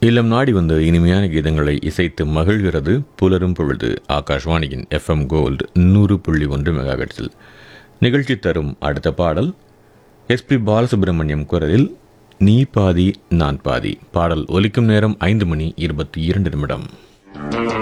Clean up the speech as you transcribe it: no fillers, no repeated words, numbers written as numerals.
இல்லம் நாடி வந்த இனிமையான கீதங்களை இசைத்து மகிழ்கிறது புலரும் பொழுது. ஆகாஷ்வாணியின் FM கோல்டு 100.1 மெகாஹெர்ட்ஸில் நிகழ்ச்சி தரும் அடுத்த பாடல் SP பாலசுப்ரமணியம் குரலில் நீ பாதி நான் பாதி. பாடல் ஒலிக்கும் நேரம் 5 மணி 22 நிமிடம்.